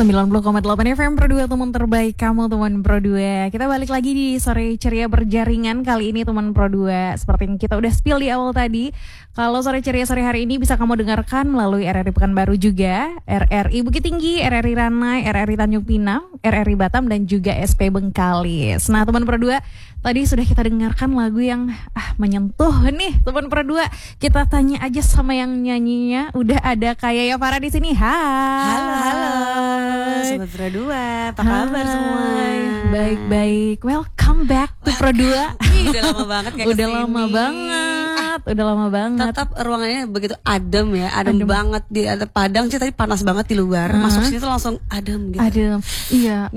90,8 FM Pro 2, teman terbaik kamu, teman Pro 2. Kita balik lagi di Sore Ceria Berjaringan. Kali ini teman Pro 2, seperti yang kita udah spill di awal tadi, kalau Sore Ceria sore hari ini bisa kamu dengarkan melalui RRI Pekanbaru juga, RRI Bukit Tinggi, RRI Ranai, RRI Tanjung Pinang, RRI Batam, dan juga SP Bengkalis. Nah teman Pro 2, tadi sudah kita dengarkan lagu yang menyentuh nih teman Pro 2. Kita tanya aja sama yang nyanyinya. Udah ada Kayaya Farah di sini. Halo Sobat Pro 2, apa kabar semua? Baik-baik. Welcome back to Pro 2. Udah lama banget kayak Udah kesini. lama banget. Tetap ruangannya begitu adem ya, adem banget. Di Padang sih tadi panas banget di luar. Masuk sini tuh langsung adem gitu. Adem. Iya.